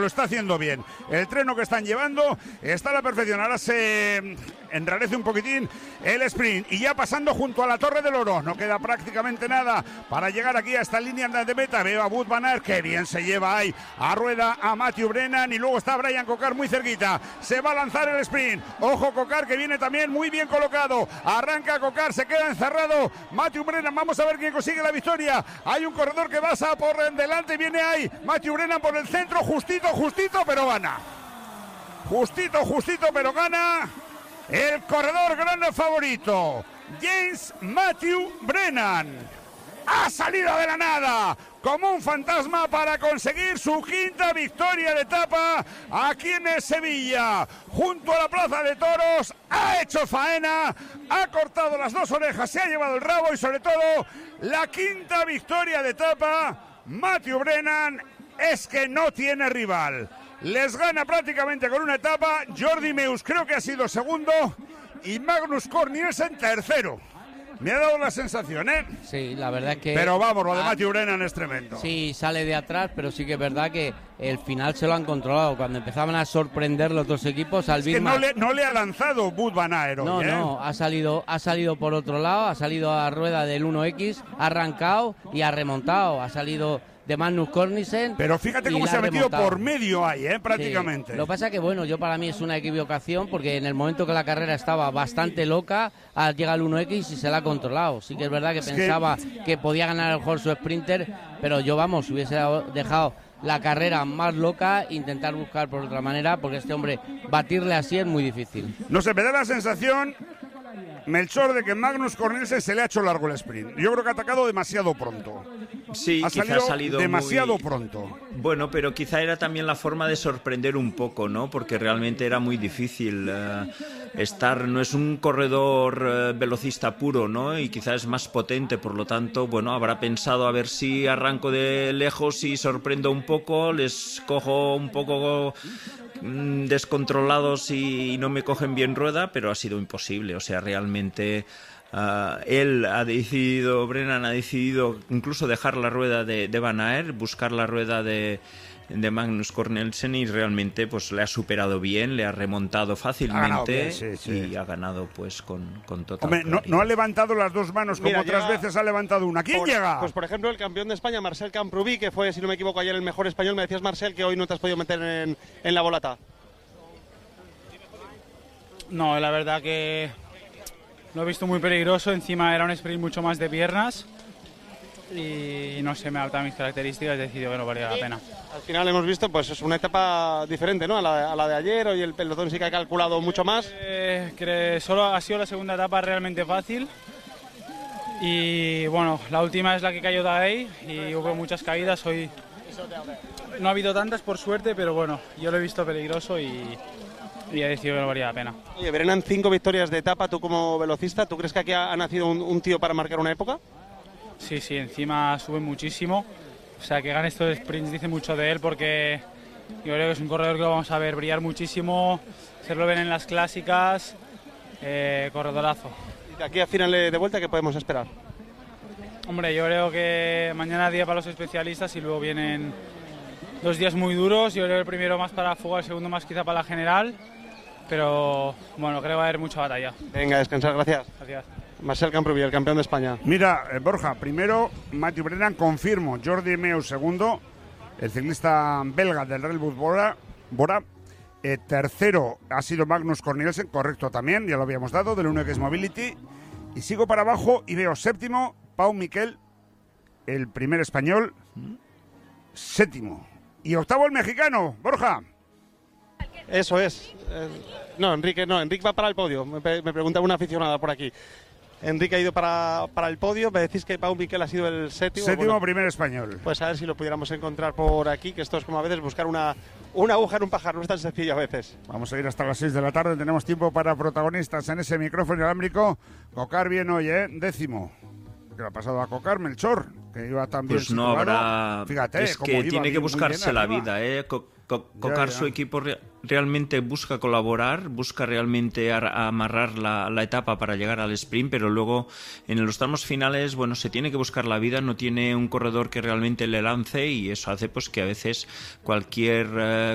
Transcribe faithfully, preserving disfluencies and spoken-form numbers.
lo está haciendo bien. El treno que están llevando está a la perfección. Ahora se enrarece un poquitín el sprint y ya pasando junto a la Torre del Oro. No queda prácticamente nada para llegar aquí a esta línea de meta. Veo a Wout van Aert, que bien se lleva ahí a rueda a Matthew Brennan, y luego está Brian Coquard muy cerquita. Se va a lanzar el sprint. Ojo Coquard, que viene también muy bien colocado. Arranca Coquard, se queda encerrado Matthew Brennan. Vamos a ver quién consigue la victoria. Hay un corredor que pasa por delante, viene ahí Matthew Brennan por el centro, justito, justito, pero gana. Justito, justito, pero gana el corredor gran favorito, James Matthew Brennan. Ha salido de la nada como un fantasma para conseguir su quinta victoria de etapa aquí en Sevilla, junto a la Plaza de Toros. Ha hecho faena, ha cortado las dos orejas, se ha llevado el rabo y sobre todo la quinta victoria de etapa. Matthew Brennan es que no tiene rival. Les gana prácticamente con una etapa. Jordi Meeus creo que ha sido segundo y Magnus Cort Nielsen tercero. Me ha dado la sensación, ¿eh? Sí, la verdad es que... Pero vamos, lo de Matthew Brennan es tremendo. Sí, sale de atrás, pero sí que es verdad que el final se lo han controlado. Cuando empezaban a sorprender los dos equipos, al es que no le, no le ha lanzado Wout van Aert hoy, No, ¿eh? no, ha salido, ha salido por otro lado, ha salido a rueda del uno equis, ha arrancado y ha remontado. Ha salido de Magnus Cort Nielsen. Pero fíjate cómo se ha metido remontado por medio ahí, ¿eh? Prácticamente. Sí. Lo que pasa que, bueno, yo para mí es una equivocación, porque en el momento que la carrera estaba bastante loca, llega al uno equis y se la ha controlado. Sí que es verdad que es pensaba que... que podía ganar el mejor su sprinter, pero yo, vamos, hubiese dejado la carrera más loca, intentar buscar por otra manera, porque este hombre, batirle así es muy difícil. No sé, me da la sensación, Melchor, de que Magnus Cort Nielsen se le ha hecho largo el sprint. Yo creo que ha atacado demasiado pronto. Sí, ha quizá salido ha salido demasiado muy... pronto. Bueno, pero quizá era también la forma de sorprender un poco, ¿no? Porque realmente era muy difícil uh, estar... No es un corredor uh, velocista puro, ¿no? Y quizá es más potente, por lo tanto, bueno, habrá pensado a ver si arranco de lejos y sorprendo un poco, les cojo un poco mm, descontrolados y, y no me cogen bien rueda, pero ha sido imposible. O sea, realmente... Uh, él ha decidido, Brennan ha decidido incluso dejar la rueda de, de Van Aert, buscar la rueda de, de Magnus Cort Nielsen, y realmente pues le ha superado bien, le ha remontado fácilmente, ha bien, sí, sí. y ha ganado pues con, con total Hombre, no, no ha levantado las dos manos como Mira, otras llega, veces ha levantado una. ¿Quién por, llega? Pues por ejemplo el campeón de España, Marcel Camprubí, que fue, si no me equivoco, ayer el mejor español. Me decías, Marcel, que hoy no te has podido meter en, en la volata. No, la verdad que lo he visto muy peligroso. Encima era un sprint mucho más de piernas y no sé, me ha adaptado a mis características, he decidido que no valía la pena. Al final hemos visto, pues es una etapa diferente, ¿no? A la, a la de ayer. Hoy el pelotón sí que ha calculado mucho más. Eh, que solo ha sido la segunda etapa realmente fácil y bueno, la última es la que cayó Daei y hubo muchas caídas. Hoy no ha habido tantas, por suerte, pero bueno, yo lo he visto peligroso y y he decidido que no valía la pena. Oye, Brennan, cinco victorias de etapa, tú como velocista, ¿tú crees que aquí ha, ha nacido un, un tío para marcar una época? Sí, sí, encima sube muchísimo, o sea, que gane estos sprints dice mucho de él, porque yo creo que es un corredor que lo vamos a ver brillar muchísimo, se lo ven en las clásicas, eh, corredorazo. ¿Y de aquí a final de vuelta qué podemos esperar? Hombre, yo creo que mañana día para los especialistas y luego vienen dos días muy duros. Yo creo que el primero más para fuga, el segundo más quizá para la general. Pero bueno, creo que va a haber mucha batalla. Venga, descansar, gracias. Gracias. Marcel Camprubí, el campeón de España. Mira, eh, Borja, primero Matthew Brennan, confirmo. Jordi Meeus segundo, el ciclista belga del Red Bull Bora. Bora. Eh, tercero ha sido Magnus Cort Nielsen, correcto también, ya lo habíamos dado, del uno equis Mobility. Y sigo para abajo y veo séptimo, Pau Miquel, el primer español, séptimo. Y octavo el mexicano, Borja. Eso es. Eh, no, Enrique no, Enrique va para el podio. Me, me pregunta una aficionada por aquí. Enrique ha ido para, para el podio. Me decís que Pau Miquel ha sido el séptimo. Séptimo, bueno, primer español. Pues a ver si lo pudiéramos encontrar por aquí, que esto es como a veces buscar una, una aguja en un pájaro, no es tan sencillo a veces. Vamos a ir hasta las seis de la tarde, tenemos tiempo para protagonistas en ese micrófono inalámbrico. Coquard bien hoy, ¿eh? Décimo. ¿Qué le ha pasado a Coquard? Melchor, que iba tan bien Pues no situado. habrá... Fíjate, es cómo que iba tiene bien, que buscarse la arriba. vida, ¿eh? Co Co Coquard, su equipo re realmente busca colaborar, busca realmente amarrar la, la etapa para llegar al sprint, pero luego en los tramos finales, bueno, se tiene que buscar la vida, no tiene un corredor que realmente le lance y eso hace pues que a veces cualquier... Eh,